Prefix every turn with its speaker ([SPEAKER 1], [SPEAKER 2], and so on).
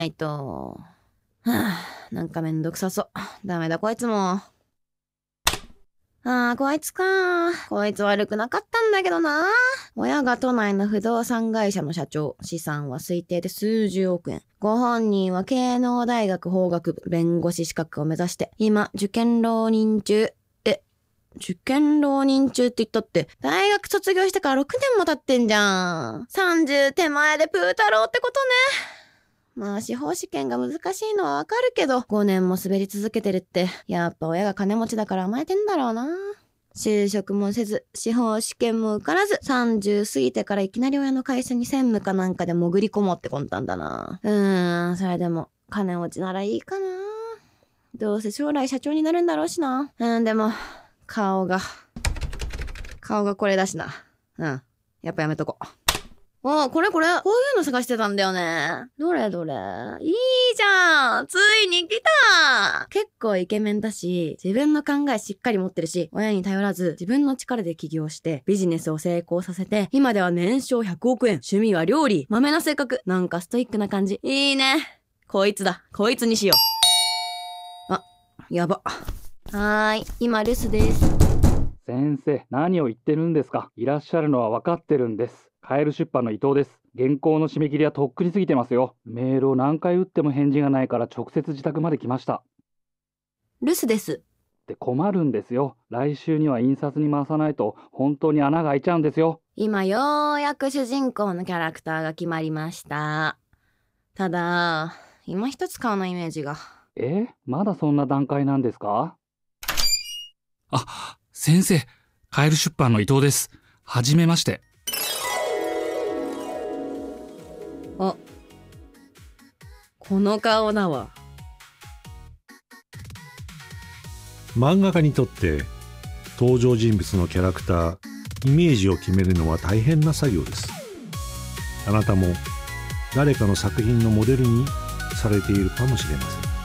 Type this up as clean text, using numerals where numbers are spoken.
[SPEAKER 1] なんかめんどくさそう。ダメだこいつも。こいつか。こいつ悪くなかったんだけどな。親が都内の不動産会社の社長。資産は推定で数十億円。ご本人は慶能大学法学部弁護士資格を目指して、今、受験浪人中。受験浪人中って言ったって、大学卒業してから6年も経ってんじゃん。30手前でプー太郎ってことね。まあ、司法試験が難しいのはわかるけど、5年も滑り続けてるって、やっぱ親が金持ちだから甘えてんだろうな。就職もせず、司法試験も受からず、30過ぎてからいきなり親の会社に専務かなんかで潜り込もうって魂胆だな。それでも、金持ちならいいかな。どうせ将来社長になるんだろうしな。でも、顔がこれだしな。やっぱやめとこ。これ。こういうの探してたんだよね。どれいいじゃん。ついに来た。結構イケメンだし、自分の考えしっかり持ってるし、親に頼らず自分の力で起業してビジネスを成功させて、今では年商100億円。趣味は料理。豆な性格。なんかストイックな感じ。いいね。こいつだ。こいつにしよう。やば。今留守です。
[SPEAKER 2] 先生、何を言ってるんですか。いらっしゃるのは分かってるんです。カエル出版の伊藤です。原稿の締め切りはとっくに過ぎてますよ。メールを何回打っても返事がないから直接自宅まで来ました。
[SPEAKER 1] 留守です。
[SPEAKER 2] って困るんですよ。来週には印刷に回さないと本当に穴が開いちゃうんですよ。
[SPEAKER 1] 今ようやく主人公のキャラクターが決まりました。ただ、今一つ顔のイメージが。
[SPEAKER 2] まだそんな段階なんですか。
[SPEAKER 3] 先生、カエル出版の伊藤です。はじめまして。
[SPEAKER 1] この顔だわ。
[SPEAKER 4] 漫画家にとって登場人物のキャラクター、イメージを決めるのは大変な作業です。あなたも誰かの作品のモデルにされているかもしれません。